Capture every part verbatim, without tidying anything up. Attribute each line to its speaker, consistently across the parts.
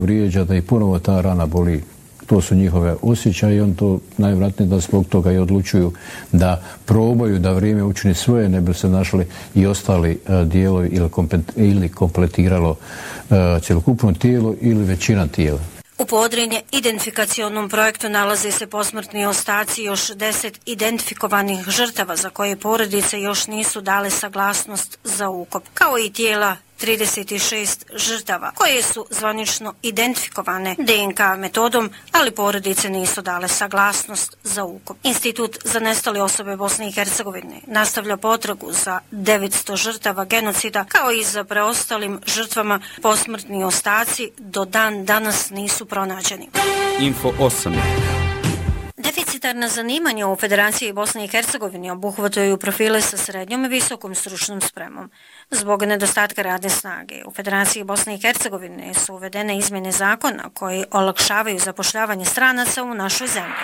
Speaker 1: vrijeđa, da i ponovo ta rana boli. To su njihove osjećaje i on to najvjerojatnije da zbog toga i odlučuju da probaju da vrijeme učini svoje, ne bi se našli i ostali uh, dijelovi ili, ili kompletiralo uh, cjelokupno tijelo ili većina tijela.
Speaker 2: U Podrinje identifikacionom projektu nalaze se posmrtni ostaci još deset identifikovanih žrtava za koje porodice još nisu dale saglasnost za ukop, kao i tijela trideset šest žrtava koje su zvanično identifikovane D N K metodom, ali porodice nisu dale saglasnost za ukop. Institut za nestale osobe Bosne i Hercegovine nastavlja potragu za devetsto žrtava genocida, kao i za preostalim žrtvama. Posmrtni ostaci do dan danas nisu pronađeni.
Speaker 3: Info osam.
Speaker 2: Deficitarna zanimanja u Federaciji Bosne i Hercegovine obuhvataju profile sa srednjom i visokom stručnom spremom. Zbog nedostatka radne snage u Federaciji Bosne i Hercegovine su uvedene izmjene zakona koji olakšavaju zapošljavanje stranaca u našoj zemlji.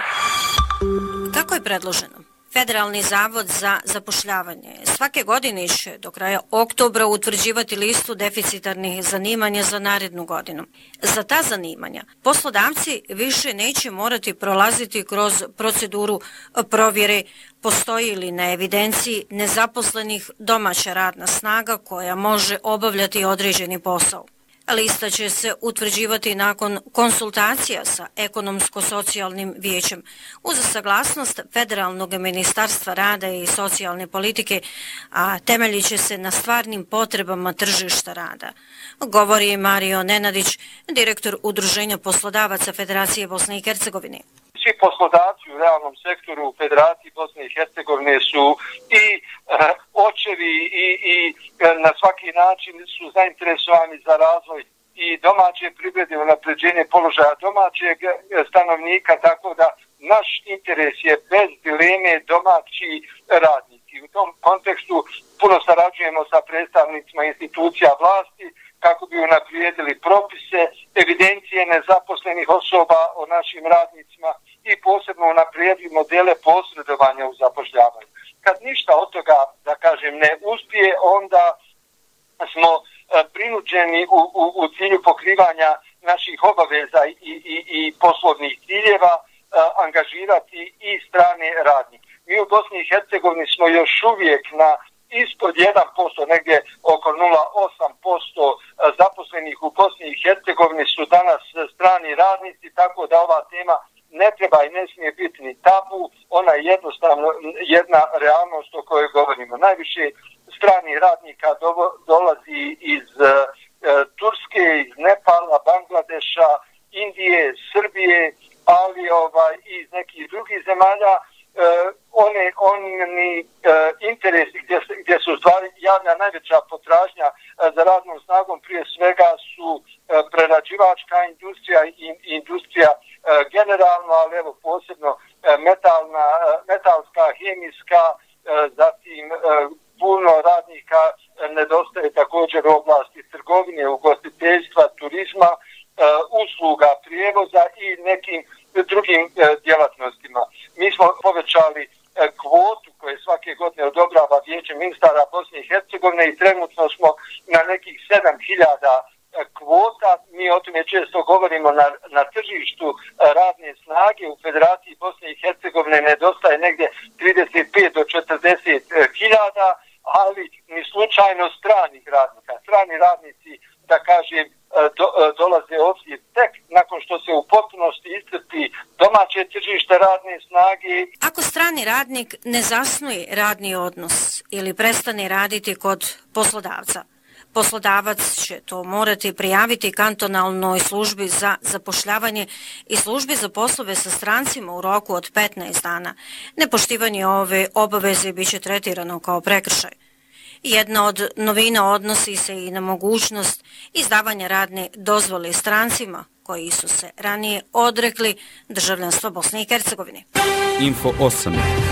Speaker 2: Kako je predloženo? Federalni zavod za zapošljavanje svake godine će do kraja oktobra utvrđivati listu deficitarnih zanimanja za narednu godinu. Za ta zanimanja poslodavci više neće morati prolaziti kroz proceduru provjere postoji li na evidenciji nezaposlenih domaća radna snaga koja može obavljati određeni posao. Lista će se utvrđivati nakon konsultacija sa ekonomsko-socijalnim vijećem uz saglasnost Federalnog ministarstva rada i socijalne politike, a temeljit će se na stvarnim potrebama tržišta rada. Govori Mario Nenadić, direktor Udruženja poslodavaca Federacije Bosne i Hercegovine.
Speaker 4: Svi poslodavci u realnom sektoru u Federaciji Bosne i Hercegovine su i e, očevi i, i na svaki način su zainteresovani za razvoj i domaće privrede, unapređenje položaja domaćeg stanovnika, tako da naš interes je bez dileme domaći radnici. U tom kontekstu puno sarađujemo sa predstavnicima institucija vlasti kako bi unaprijedili propise, evidencije nezaposlenih osoba o našim radnicima i posebno unaprijedili modele posredovanja u zapošljavanju. Kad ništa od toga, da kažem, ne uspije, onda smo prinuđeni u, u, u cilju pokrivanja naših obaveza i, i, i poslovnih ciljeva angažirati i strane radnike. Mi u Bosni i Hercegovini smo još uvijek na ispod jedan posto, negdje oko nula zarez osam posto zaposlenih u Bosni i Hercegovini su danas strani radnici, tako da ova tema ne treba i ne smije biti ni tabu, ona je jednostavno jedna realnost o kojoj govorimo. Najviše stranih radnika do, dolazi iz e, Turske, iz Nepala, Bangladeša, Indije, Srbije, ali ovaj, iz nekih drugih zemalja. Uh, one, oni uh, interesi gdje, gdje su stvari javna najveća potražnja uh, za radnom snagom prije svega su uh, prerađivačka industrija i industrija uh, generalno, ali evo posebno uh, metalna, uh, metalska, hemijska, uh, zatim uh, puno radnika uh, nedostaje također u oblasti trgovine, ugostiteljstva, turizma, uh, usluga, prijevoza i nekim drugim uh, djelatnostima. Mi smo povećali e, kvotu koje svake godine odobrava Vijeće ministara Bosne i Hercegovine i trenutno smo na nekih sedam hiljada e, kvota. Mi o tome često govorimo na, na tržištu e, radne snage. U Federaciji Bosne i Hercegovine nedostaje negdje trideset pet do četrdeset hiljada, ali ni slučajno stranih radnika. Strani radnici, da kažem, Do, dolaze ovdje tek nakon što se u potpunosti iscrpi domaće tržište radne snage.
Speaker 2: Ako strani radnik ne zasnuje radni odnos ili prestane raditi kod poslodavca, poslodavac će to morati prijaviti kantonalnoj službi za zapošljavanje i službi za poslove sa strancima u roku od petnaest dana. Nepoštivanje ove obaveze biće tretirano kao prekršaj. Jedna od novina odnosi se i na mogućnost izdavanja radne dozvole strancima koji su se ranije odrekli državljanstva Bosne i Hercegovine.
Speaker 3: Info osam.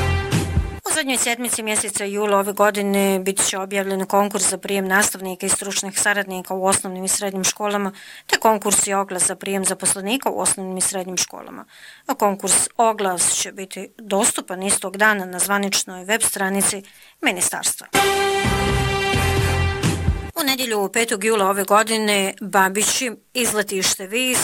Speaker 2: U zadnjoj sedmici mjeseca jula ove godine bit će objavljen konkurs za prijem nastavnika i stručnih saradnika u osnovnim i srednjim školama, te konkurs i oglas za prijem zaposlenika u osnovnim i srednjim školama. A konkurs oglas će biti dostupan istog dana na zvaničnoj web stranici ministarstva. U nedjelju petog jula ove godine Babići iz letište Vis